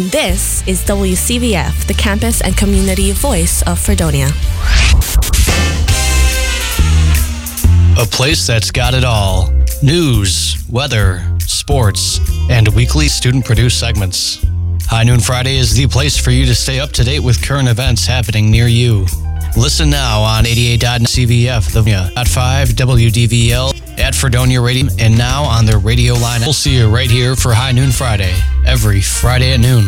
this is WCVF, the campus and community voice of Fredonia. A place that's got it all. News, weather, sports, and weekly student-produced segments. High Noon Friday is the place for you to stay up to date with current events happening near you. Listen now on 88.CVF, the 5 WDVL, at Fredonia Radio, and now on their radio line. We'll see you right here for High Noon Friday, every Friday at noon.